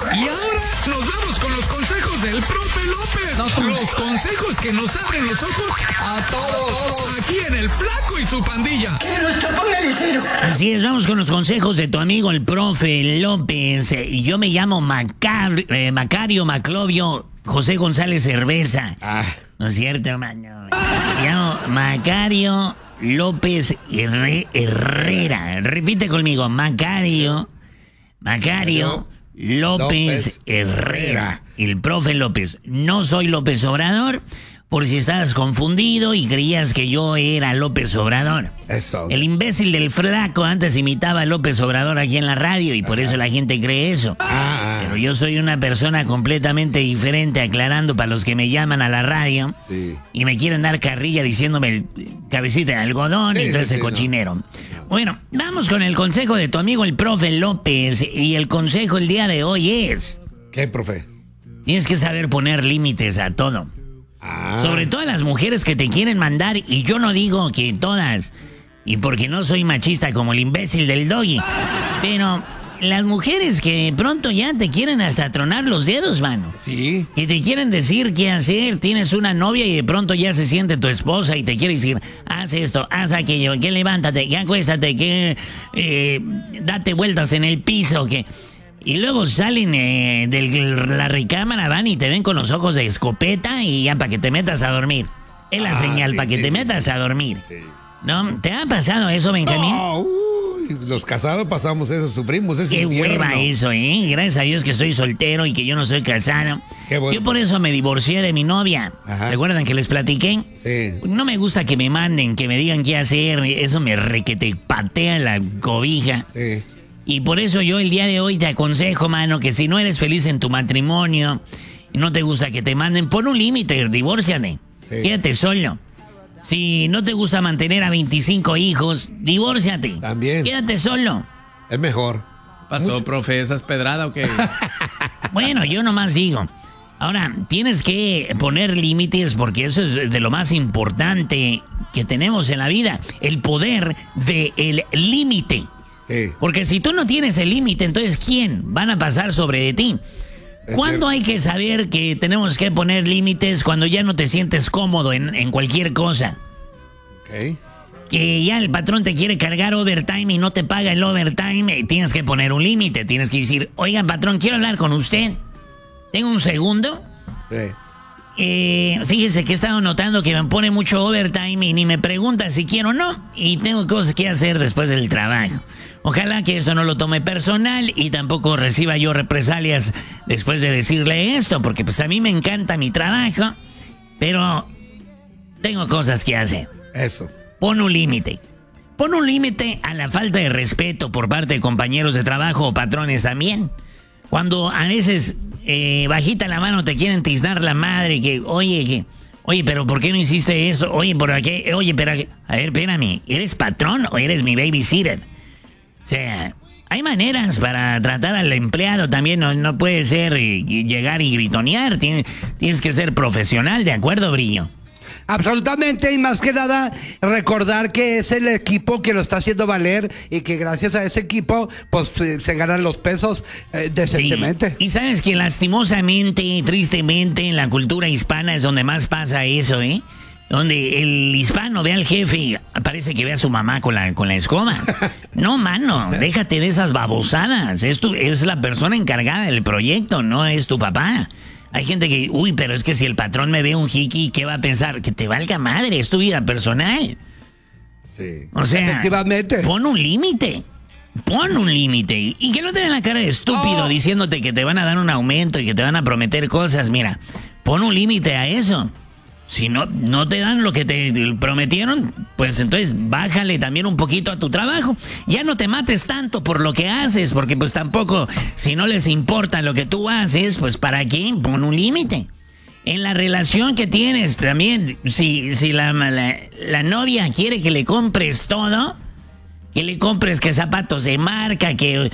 Y ahora nos vamos con los consejos del profe López. Los consejos que nos abren los ojos a todos. Aquí en El Flaco y su pandilla. Así es, vamos con los consejos de tu amigo el profe López. Yo me llamo Macario Maclovio José González Cerveza. ¿No es cierto, mano? Me llamo Macario López Herrera. Repite conmigo, Macario López Herrera. El profe López. No soy López Obrador, por si estabas confundido y creías que yo era López Obrador. Eso. El imbécil del Flaco antes imitaba a López Obrador aquí en la radio y por eso la gente cree eso. Pero yo soy una persona completamente diferente, aclarando para los que me llaman a la radio y me quieren dar carrilla diciéndome cabecita de algodón y todo ese cochinero. No. Bueno, vamos con el consejo de tu amigo el profe López, y el consejo el día de hoy es... ¿Qué, profe? Tienes que saber poner límites a todo. Sobre todo a las mujeres que te quieren mandar, y yo no digo que todas, y porque no soy machista como el imbécil del Doggy, pero las mujeres que pronto ya te quieren hasta tronar los dedos, mano. Sí. Y te quieren decir qué hacer. Tienes una novia y de pronto ya se siente tu esposa y te quiere decir, haz esto, haz aquello, que levántate, que acuéstate, que date vueltas en el piso, que... Y luego salen de la recámara, van y te ven con los ojos de escopeta y ya para que te metas a dormir. Es la señal, para que te metas a dormir. Sí. ¿No? ¿Te ha pasado eso, Benjamín? No, los casados pasamos eso, sufrimos ese infierno. Qué hueva eso, ¿eh? Gracias a Dios que estoy soltero y que yo no soy casado. Qué bueno. Yo por eso me divorcié de mi novia. ¿Se acuerdan que les platiqué? Sí. No me gusta que me manden, que me digan qué hacer. Eso me requete patea la cobija. Sí. Y por eso yo el día de hoy te aconsejo, mano, que si no eres feliz en tu matrimonio y no te gusta que te manden, pon un límite, divórciate. Sí. Quédate solo. Si no te gusta mantener a 25 hijos, divórciate. También. Quédate solo. Es mejor. ¿Pasó, profe? ¿Esa es pedrada o qué? Bueno, yo nomás digo. Ahora, tienes que poner límites porque eso es de lo más importante que tenemos en la vida. El poder del límite. Sí. Porque si tú no tienes el límite, entonces ¿quién van a pasar sobre de ti? ¿Cuándo hay que saber que tenemos que poner límites? Cuando ya no te sientes cómodo en cualquier cosa. Okay. Que ya el patrón te quiere cargar overtime y no te paga el overtime, tienes que poner un límite. Tienes que decir, oiga, patrón, quiero hablar con usted. ¿Tengo un segundo? Sí. Fíjese que he estado notando que me pone mucho overtime y ni me pregunta si quiero o no. Y tengo cosas que hacer después del trabajo. Ojalá que eso no lo tome personal y tampoco reciba yo represalias después de decirle esto, porque pues a mí me encanta mi trabajo, pero tengo cosas que hacer. Eso. Pon un límite. Pon un límite a la falta de respeto por parte de compañeros de trabajo o patrones también. Cuando a veces bajita la mano te quieren tiznar la madre, que oye, pero ¿por qué no hiciste esto? Oye, ¿por qué? Oye, pero a ver, espérame, ¿eres patrón o eres mi babysitter? O sea, hay maneras para tratar al empleado también. No puede ser llegar y gritonear. Tienes que ser profesional, ¿de acuerdo, Brillo? Absolutamente, y más que nada recordar que es el equipo que lo está haciendo valer y que gracias a ese equipo pues se ganan los pesos decentemente. Sí. Y sabes que lastimosamente, tristemente, en la cultura hispana es donde más pasa eso, ¿eh? Donde el hispano ve al jefe y parece que ve a su mamá con la escoba. No, mano, déjate de esas babosadas. Es la persona encargada del proyecto, no es tu papá. Hay gente que, pero es que si el patrón me ve un jiki, ¿qué va a pensar? Que te valga madre, es tu vida personal. Sí. O sea, efectivamente. Pon un límite. Pon un límite. Y que no te den la cara de estúpido diciéndote que te van a dar un aumento y que te van a prometer cosas. Mira, pon un límite a eso. Si no te dan lo que te prometieron, pues entonces bájale también un poquito a tu trabajo. Ya no te mates tanto por lo que haces, porque pues tampoco, si no les importa lo que tú haces, pues ¿para qué? Pon un límite. En la relación que tienes también, si la novia quiere que le compres todo, que le compres que zapatos de marca, que